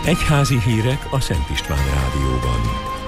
Egyházi hírek a Szent István Rádióban.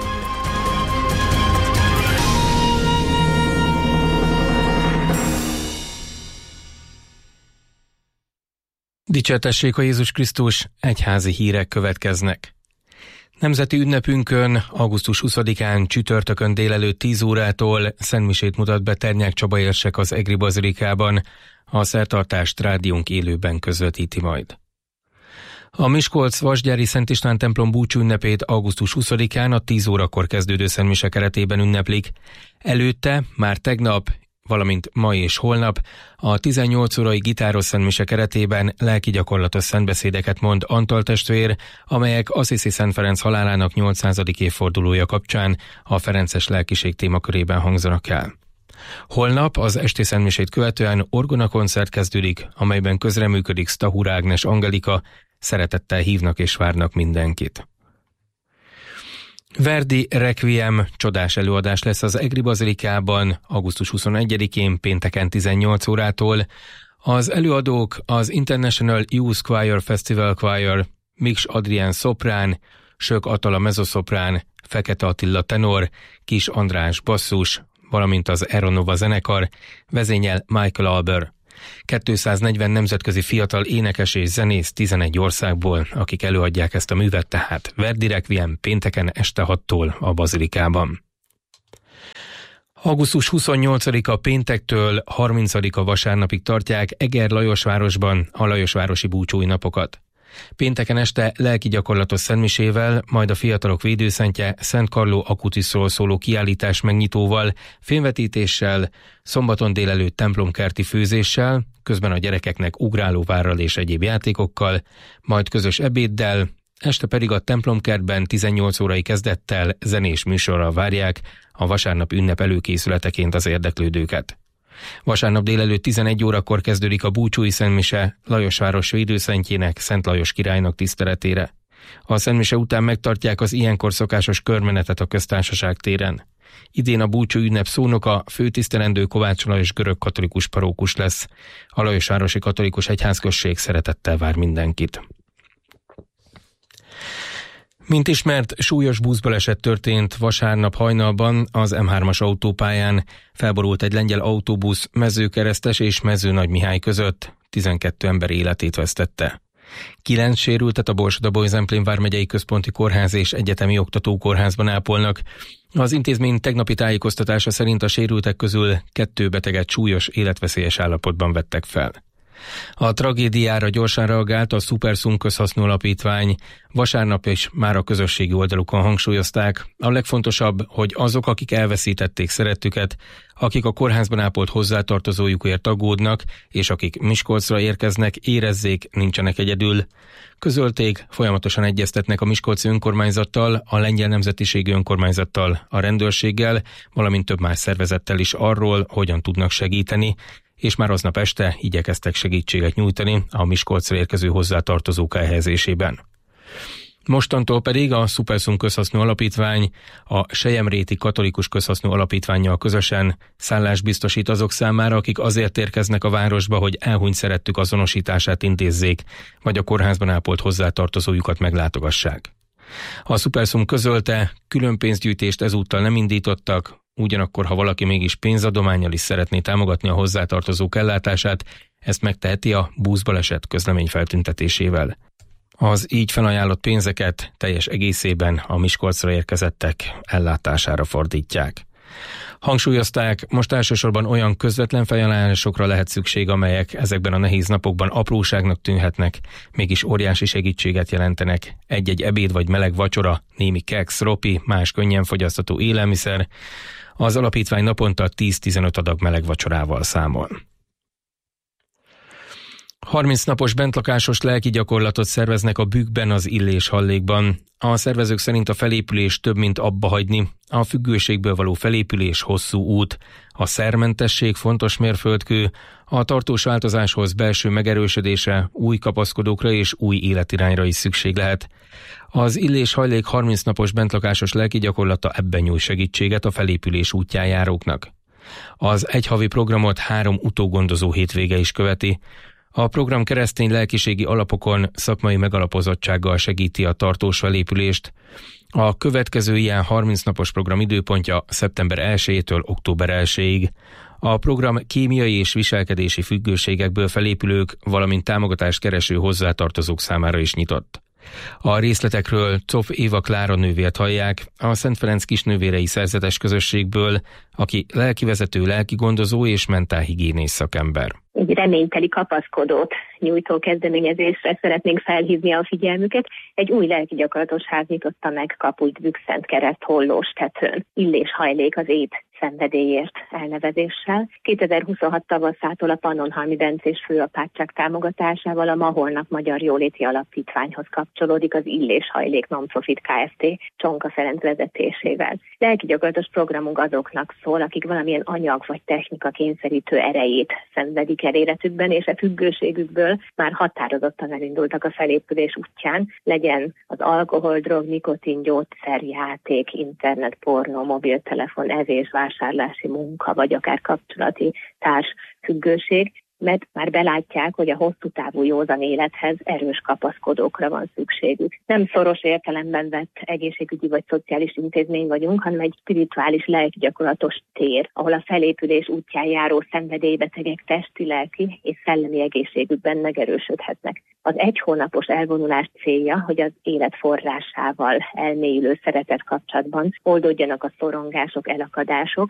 Dicsértessék a Jézus Krisztus, egyházi hírek következnek. Nemzeti ünnepünkön, augusztus 20-án csütörtökön délelőtt 10 órától szentmisét mutat be Ternyák Csaba érsek az Egri Bazilikában, a szertartást rádiónk élőben közvetíti majd. A Miskolc-Vasgyári Szent István templom búcsú ünnepét augusztus 20-án a 10 órakor kezdődő szentmise keretében ünneplik. Előtte, már tegnap, valamint ma és holnap a 18 órai gitáros szentmise keretében lelki gyakorlatos szentbeszédeket mond Antal testvér, amelyek Assisi Szent Ferenc halálának 800. évfordulója kapcsán a ferences lelkiség témakörében hangzanak el. Holnap az esti szentmisét követően orgonakoncert kezdődik, amelyben közreműködik Stahur Ágnes Angelika, szeretettel hívnak és várnak mindenkit. Verdi Requiem csodás előadás lesz az Egri Bazilikában augusztus 21-én pénteken 18 órától. Az előadók az International Youth Choir Festival Choir, Miks Adrián szoprán, Sök Atala mezoszoprán, Fekete Attila tenor, Kis András basszus, valamint az Aeronova zenekar, vezényel Michael Alber. 240 nemzetközi fiatal énekes és zenész 11 országból, akik előadják ezt a művet, tehát Verdi Requiem pénteken este 6-tól a Bazilikában. Augusztus 28-a péntektől 30-a vasárnapig tartják Eger Lajosvárosban a Lajosvárosi búcsúi napokat. Pénteken este lelki gyakorlatos szentmisével, majd a fiatalok védőszentje Szent Karló Akutiszról szóló kiállítás megnyitóval, filmvetítéssel, szombaton délelőtt templomkerti főzéssel, közben a gyerekeknek ugrálóvárral és egyéb játékokkal, majd közös ebéddel, este pedig a templomkertben 18 órai kezdettel zenés műsorral várják a vasárnap ünnep előkészületeként az érdeklődőket. Vasárnap délelőtt 11 órakor kezdődik a búcsúi szentmise Lajosváros védőszentjének, Szent Lajos királynak tiszteletére. A szentmise után megtartják az ilyenkor szokásos körmenetet a Köztársaság téren. Idén a búcsú ünnep szónoka főtisztelendő Kovács Lajos görögkatolikus parókus lesz. A Lajosvárosi Katolikus Egyházközség szeretettel vár mindenkit. Mint ismert, súlyos buszbaleset történt vasárnap hajnalban az M3-as autópályán. Felborult egy lengyel autóbusz Mezőkeresztes és Mezőnagymihály között. 12 ember életét vesztette. 9 sérültet a Borsod-Abaúj-Zemplén vármegyei központi kórház és egyetemi oktatókórházban ápolnak. Az intézmény tegnapi tájékoztatása szerint a sérültek közül 2 beteget súlyos életveszélyes állapotban vettek fel. A tragédiára gyorsan reagált a Superszum közhasznú alapítvány. Vasárnap is már a közösségi oldalukon hangsúlyozták. A legfontosabb, hogy azok, akik elveszítették szerettüket, akik a kórházban ápolt hozzátartozójukért aggódnak, és akik Miskolcra érkeznek, érezzék, nincsenek egyedül. Közölték, folyamatosan egyeztetnek a miskolci önkormányzattal, a lengyel nemzetiségű önkormányzattal, a rendőrséggel, valamint több más szervezettel is arról, hogyan tudnak segíteni, és már aznap este igyekeztek segítséget nyújtani a Miskolcra érkező hozzátartozók elhelyezésében. Mostantól pedig a Superszum közhasznú alapítvány a Selyemréti Katolikus Közhasznú Alapítvánnyal közösen szállást biztosít azok számára, akik azért érkeznek a városba, hogy elhunyt szerettük azonosítását intézzék, vagy a kórházban ápolt hozzátartozójukat meglátogassák. A Superszum közölte, külön pénzgyűjtést ezúttal nem indítottak, ugyanakkor, ha valaki mégis pénzadománnyal is szeretné támogatni a hozzátartozók ellátását, ezt megteheti a buszbaleset közlemény feltüntetésével. Az így felajánlott pénzeket teljes egészében a Miskolcra érkezettek ellátására fordítják. Hangsúlyozták, most elsősorban olyan közvetlen felajánlásokra lehet szükség, amelyek ezekben a nehéz napokban apróságnak tűnhetnek, mégis óriási segítséget jelentenek. Egy-egy ebéd vagy meleg vacsora, némi keksz, ropi, más könnyen fogyasztható élelmiszer. Az alapítvány naponta 10-15 adag meleg vacsorával számol. 30 napos bentlakásos lelki gyakorlatot szerveznek a Bükkben az Illés-Hallékban. A szervezők szerint a felépülés több, mint abbahagyni. A függőségből való felépülés hosszú út. A szermentesség fontos mérföldkő, a tartós változáshoz belső megerősödésre, új kapaszkodókra és új életirányra is szükség lehet. Az Illés-Hallék 30 napos bentlakásos lelki gyakorlata ebben nyújt segítséget a felépülés útján járóknak. Az egyhavi programot 3 utógondozó hétvége is követi. A program keresztény lelkiségi alapokon, szakmai megalapozottsággal segíti a tartós felépülést. A következő ilyen 30 napos program időpontja szeptember 1-től október 1-ig. A program kémiai és viselkedési függőségekből felépülők, valamint támogatást kereső hozzátartozók számára is nyitott. A részletekről Czopf Éva Klára nővért hallják, a Szent Ferenc Kisnővérei Szerzetes Közösségből, aki lelkivezető, lelkigondozó és mentálhigiénész szakember. Egy reményteli kapaszkodót nyújtó kezdeményezésre szeretnénk felhívni a figyelmüket. Egy új lelkigyakorlatos ház nyitotta meg Kapuit Bükszent Kereszt Hollóstetőn. Illés-hajlék az ép szenvedélyért elnevezéssel. 2026 tavaszától a Pannonhalmi Bencés főapátság támogatásával a Ma Holnap Magyar Jóléti Alapítványhoz kapcsolódik az Illés-hajlék Non-Profit Kft. Csonka Ferenc vezetésével. Lelkigyakorlatos programunk azoknak szól, akik valamilyen anyag vagy technika kényszerítő erejét szenvedik el életükben, és a függőségükből már határozottan elindultak a felépülés útján, legyen az alkohol, drog, nikotin, gyógyszer, játék, internet, pornó, mobiltelefon, evés, vásárlási munka, vagy akár kapcsolati társfüggőség, mert már belátják, hogy a hosszú távú józan élethez erős kapaszkodókra van szükségük. Nem szoros értelemben vett egészségügyi vagy szociális intézmény vagyunk, hanem egy spirituális lelkigyakorlatos tér, ahol a felépülés útján járó szenvedélybetegek testi, lelki és szellemi egészségükben megerősödhetnek. Az 1 hónapos elvonulás célja, hogy az élet forrásával elmélyülő szeretet kapcsolatban oldódjanak a szorongások, elakadások,